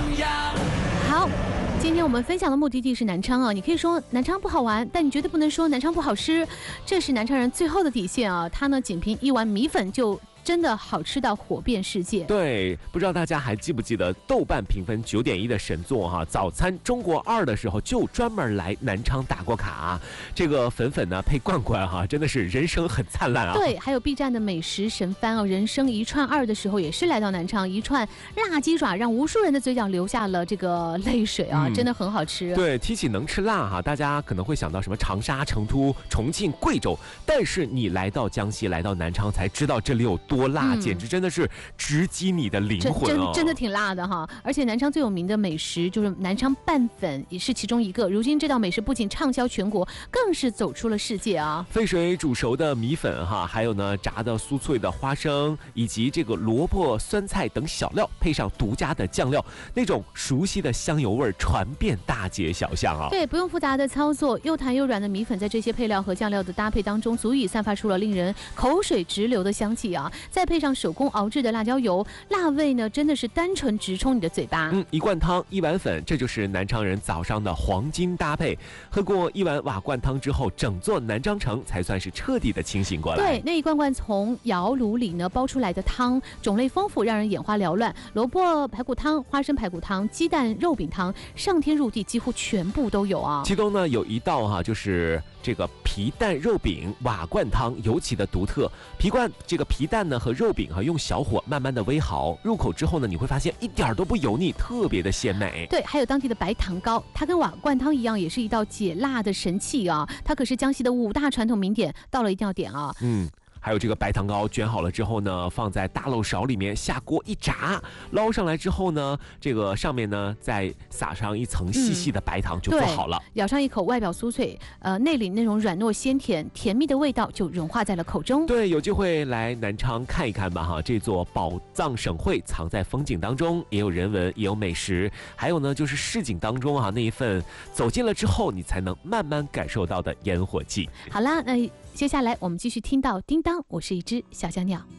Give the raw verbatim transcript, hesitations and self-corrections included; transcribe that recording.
央。 好。今天我们分享的目的地是南昌啊，你可以说南昌不好玩，但你绝对不能说南昌不好吃，这是南昌人最后的底线啊。他呢，仅凭一碗米粉就真的好吃到火遍世界。 对，不知道大家还记不记得豆瓣评分九点一的神作哈、啊，早餐中国二的时候就专门来南昌打过卡、啊。这个粉粉呢配罐罐哈、啊，真的是人生很灿烂啊。 对，还有 B 站的美食神番哦，人生一串二的时候也是来到南昌，一串辣鸡爪让无数人的嘴角流下了这个泪水啊，嗯、真的很好吃。 对，提起能吃辣哈，大家可能会想到什么长沙、成都、重庆、贵州，但是你来到江西，来到南昌才知道这里有多辣，嗯、简直真的是直击你的灵魂哦，真真的挺辣的哈。而且南昌最有名的美食就是南昌拌粉，也是其中一个。如今这道美食不仅畅销全国，更是走出了世界啊。 沸水煮熟的米粉哈，还有呢炸的酥脆的花生，以及这个萝卜、酸菜等小料，配上独家的酱料，那种熟悉的香油味传遍大街小巷啊。 对，不用复杂的操作，又弹又软的米粉在这些配料和酱料的搭配当中，足以散发出了令人口水直流的香气啊！再配上手工熬制的辣椒油，辣味呢真的是单纯直冲你的嘴巴。 嗯，一罐汤，一碗粉，这就是南昌人早上的黄金搭配。喝过一碗瓦罐汤之后，整座南昌城才算是彻底的清醒过来。 对，那一罐罐从窑炉里呢煲出来的汤，种类丰富，让人眼花缭乱。萝卜排骨汤、花生排骨汤、鸡蛋肉饼汤，上天入地几乎全部都有啊。 其中呢有一道哈、啊，就是这个皮蛋肉饼瓦罐汤，尤其的独特。皮罐这个皮蛋呢和肉饼哈、啊，用小火慢慢的煨好，入口之后呢，你会发现一点都不油腻，特别的鲜美。 对，还有当地的白糖糕，它跟瓦罐汤一样，也是一道解辣的神器啊。它可是江西的五大传统名点，到了一定要点啊。 嗯。还有这个白糖糕卷好了之后呢，放在大漏勺里面下锅一炸，捞上来之后呢，这个上面呢再撒上一层细细的白糖、嗯、就做好了。 咬上一口，外表酥脆，呃，内里那种软糯鲜甜、甜蜜的味道就融化在了口中。 对，有机会来南昌看一看吧哈，这座宝藏省会藏在风景当中，也有人文，也有美食，还有呢就是市井当中啊那一份走进了之后你才能慢慢感受到的烟火气。 好啦，那接下来我们继续听到叮当，我是一只小小鸟。